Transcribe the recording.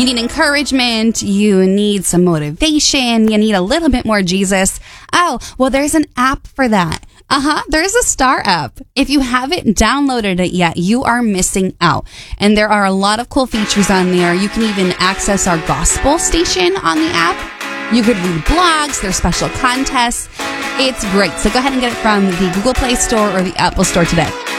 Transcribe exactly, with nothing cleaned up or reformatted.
You need encouragement. You need some motivation. You need a little bit more Jesus. Oh, well, there's an app for that. Uh-huh. There's a Star app. If you haven't downloaded it yet, you are missing out. And there are a lot of cool features on there. You can even access our gospel station on the app. You could read blogs. There's special contests. It's great. So go ahead and get it from the Google Play Store or the Apple Store today.